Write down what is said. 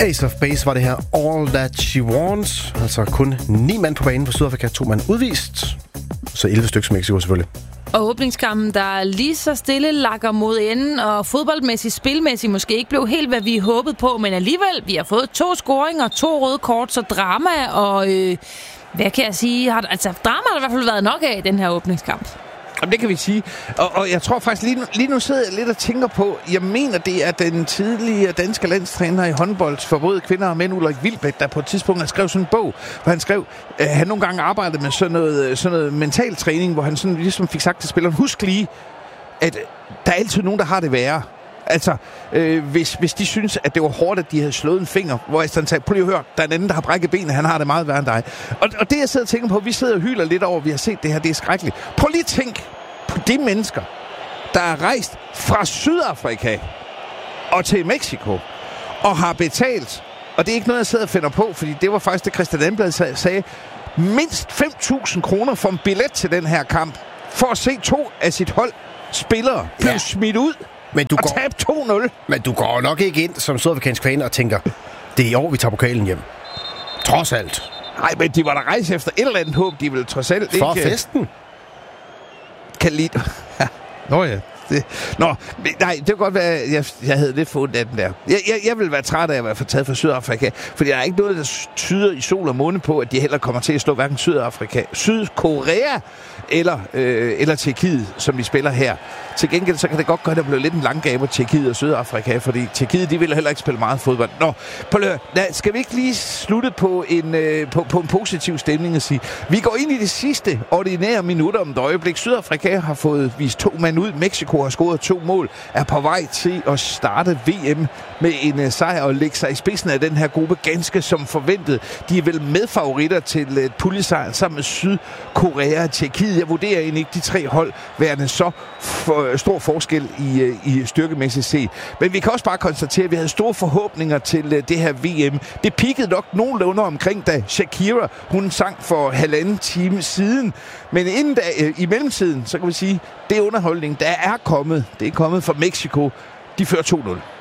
Ace of Base var det her. All That She Wants. Altså kun 9 mand på banen for Sydafrika, 2 mand udvist. Så 11 stykker som Mexico selvfølgelig. Og åbningskampen, der lige så stille lakker mod enden, og fodboldmæssigt, spilmæssigt måske ikke blev helt, hvad vi håbede på, men alligevel, vi har fået 2 scoringer, 2 røde kort, så drama, og hvad kan jeg sige? Drama har der i hvert fald været nok af i den her åbningskamp. Jamen, det kan vi sige. Og jeg tror faktisk, lige nu sidder jeg lidt og tænker på, jeg mener, det er den tidligere danske landstræner i håndbold for både kvinder og mænd, Ulrik Wilbæk, der på et tidspunkt har skrevet sådan en bog, hvor han skrev, han nogle gange arbejdede med sådan noget mental træning, hvor han sådan ligesom fik sagt til spilleren, husk lige, at der er altid nogen, der har det værre. Altså, hvis de synes, at det var hårdt, at de havde slået en finger, hvor jeg sådan sagde, prøv lige at høre, der er en anden, der har brækket benet, han har det meget værre end dig. Og det, jeg sidder og tænker på, vi sidder og hyler lidt over, vi har set det her, det er skrækkeligt. Prøv lige at tænke på de mennesker, der er rejst fra Sydafrika og til Mexico, og har betalt, og det er ikke noget, jeg sidder og finder på, fordi det var faktisk det, Christian Damblad sagde, mindst 5.000 kroner for en billet til den her kamp, for at se 2 af sit hold spillere blive smidt ud. Men du tabt 2-0. Men du går nok ikke ind som sydafrikansk fan og tænker, det er i år, vi tager pokalen hjem. Trods alt. Nej, men de var der rejse efter et eller andet håb, de ville trods alt for ikke... festen. Kan lide... Nå ja. Nej, det kan godt være, jeg havde lidt fundet af den der. Jeg vil være træt af at være fortaget fra Sydafrika, fordi der er ikke noget, der tyder i sol og måne på, at de heller kommer til at slå hverken Sydkorea eller Tjekkiet, som vi spiller her. Til gengæld så kan det godt gøre, at der bliver lidt en langgabe Tjekkiet og Sydafrika, fordi Tjekkiet, de vil heller ikke spille meget fodbold. Nå, skal vi ikke lige slutte på en positiv stemning og sige, vi går ind i det sidste ordinære minutter om et øjeblik. Sydafrika har fået vist 2 mand ud. Mexico har scoret 2 mål, er på vej til at starte VM med en sejr og lægge sig i spidsen af den her gruppe ganske som forventet. De er vel medfavoritter til et puljesejr sammen med Sydkorea og Tjekkiet. Jeg vurderer egentlig ikke de 3 hold værende så stor forskel i styrkemæssigt set. Men vi kan også bare konstatere, at vi havde store forhåbninger til det her VM. Det peakede nok nogenlunde omkring, da Shakira, hun sang for 1,5 time siden. Men inden da, i mellemtiden, så kan vi sige, det underholdning, der er kommet, det er kommet fra Mexico. De fører 2-0.